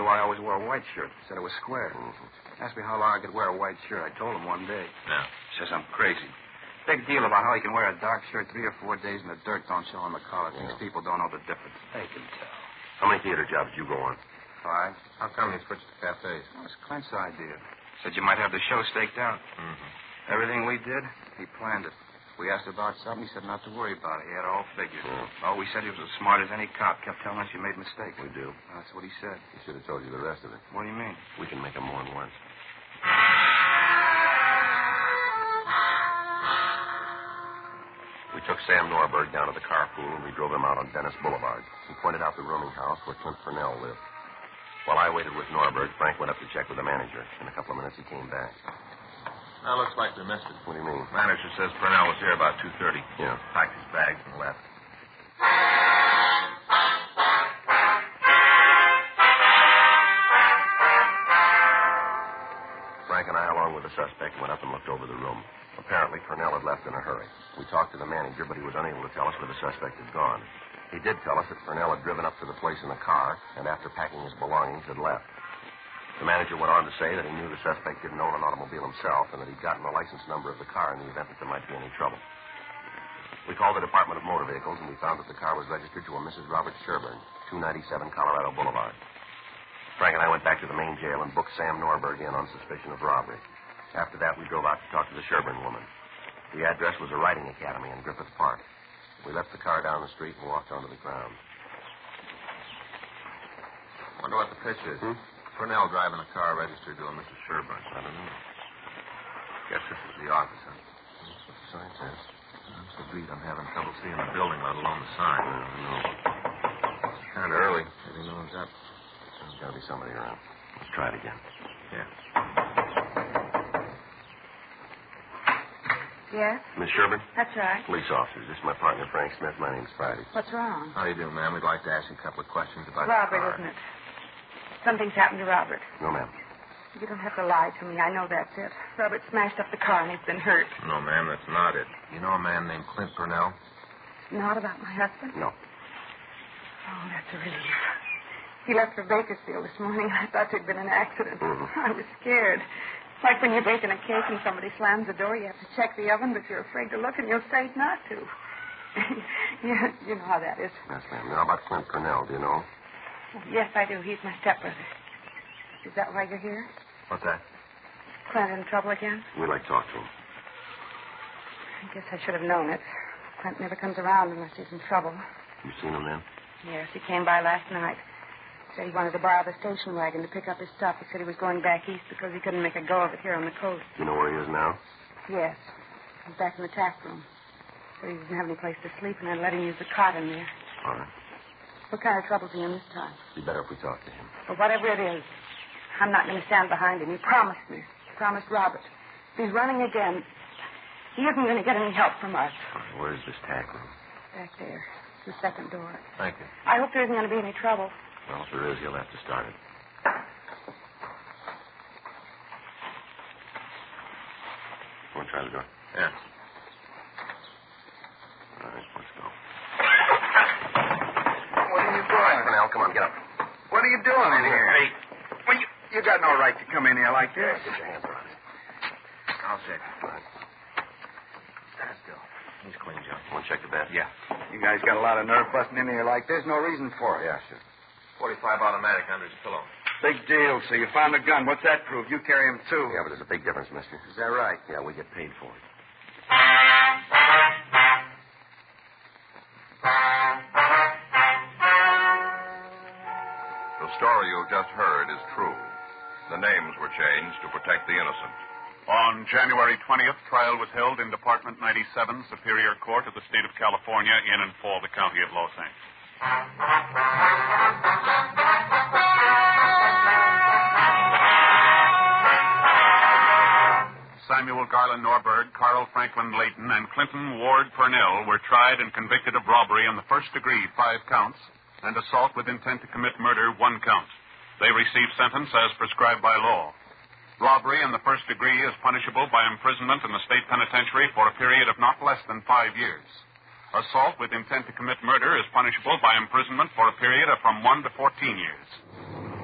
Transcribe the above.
why I always wore a white shirt. Said it was square. Asked me how long I could wear a white shirt. I told him one day. Yeah. Says I'm crazy. Big deal about how you can wear a dark shirt 3 or 4 days and the dirt don't show on the collar. Thinks people don't know the difference. They can tell. How many theater jobs did you go on? 5. How come you switched to cafes? Well, it's Clint's idea. Said you might have the show staked out. Everything we did, he planned it. We asked about something, he said not to worry about it. He had it all figured. Oh, we said he was as smart as any cop. Kept telling us you made mistakes. We do. That's what he said. He should have told you the rest of it. What do you mean? We can make him more than once. We took Sam Norberg down to the carpool, and we drove him out on Dennis Boulevard. He pointed out the rooming house where Clint Purnell lived. While I waited with Norberg, Frank went up to check with the manager. In a couple of minutes, he came back. Now, looks like we missed it. What do you mean? Manager says Purnell was here about 2:30. Yeah. Packed his bags and left. Frank and I, along with the suspect, went up and looked over the room. Apparently, Purnell had left in a hurry. We talked to the manager, but he was unable to tell us where the suspect had gone. He did tell us that Purnell had driven up to the place in a car, and after packing his belongings, had left. The manager went on to say that he knew the suspect didn't own an automobile himself, and that he'd gotten the license number of the car in the event that there might be any trouble. We called the Department of Motor Vehicles, and we found that the car was registered to a Mrs. Robert Sherburne, 297 Colorado Boulevard. Frank and I went back to the main jail and booked Sam Norberg in on suspicion of robbery. After that, we drove out to talk to the Sherburne woman. The address was a riding academy in Griffith Park. We left the car down the street and walked onto the ground. Wonder what the pitch is. Purnell driving a car registered to a Mrs. Sherburne. I don't know. Guess this is the office, huh? That's what the sign says. I'm so beat I'm having trouble seeing the building, let alone the sign. I don't know. It's kind of early. Maybe no one's up. There's got to be somebody around. Let's try it again. Yeah. Yes? Miss Sherburne? That's right. Police officers. This is my partner, Frank Smith. My name's Friday. What's wrong? How do you do, ma'am? We'd like to ask you a couple of questions about Robert, the car. isn't it? Something's happened to Robert. No, ma'am. You don't have to lie to me. I know that's it. Robert smashed up the car and he's been hurt. No, ma'am, that's not it. You know a man named Clint Purnell? Not about my husband? No. Oh, that's a relief. He left for Bakersfield this morning. I thought there'd been an accident. I was scared. Like when you're baking a cake and somebody slams the door, you have to check the oven, but you're afraid to look and you'll say not to. You know how that is. Yes, ma'am. Now, about Clint Purnell, do you know? Yes, I do. He's my stepbrother. Is that why you're here? What's that? Clint in trouble again? We'd like to talk to him. I guess I should have known it. Clint never comes around unless he's in trouble. You seen him then? Yes, he came by last night. Said he wanted to borrow the station wagon to pick up his stuff. He said he was going back east because he couldn't make a go of it here on the coast. You know where he is now? Yes. He's back in the tack room. Said he didn't have any place to sleep, and I'd let him use the cot in there. All right. What kind of trouble's he in this time? Be better if we talk to him. Well, whatever it is, I'm not going to stand behind him. He promised me. He promised Robert. If he's running again, he isn't going to get any help from us. All right, where is this tack room? Back there. The second door. Thank you. I hope there isn't going to be any trouble. Well, if there is, you'll have to start it. Want to try the door? Yeah. All right, let's go. What are you doing? Purnell, come on, get up. What are you doing in here? Hey. Well, you got no right to come in here like this. Get your hands around it. I'll sit. All right. Stand still. He's clean, Joe. Want to check the bed? Yeah. You guys got a lot of nerve busting in here like this. No reason for it. Yeah, sure. 45 automatic under his pillow. Big deal. So you found a gun. What's that prove? You carry him, too. Yeah, but there's a big difference, mister. Is that right? Yeah, we get paid for it. The story you've just heard is true. The names were changed to protect the innocent. On January 20th, trial was held in Department 97, Superior Court of the State of California, in and for the County of Los Angeles. Samuel Garland Norberg, Carl Franklin Layton, and Clinton Ward Purnell were tried and convicted of robbery in the first degree, 5 counts, and assault with intent to commit murder, 1 count. They received sentence as prescribed by law. Robbery in the first degree is punishable by imprisonment in the state penitentiary for a period of not less than 5 years. Assault with intent to commit murder is punishable by imprisonment for a period of from 1 to 14 years.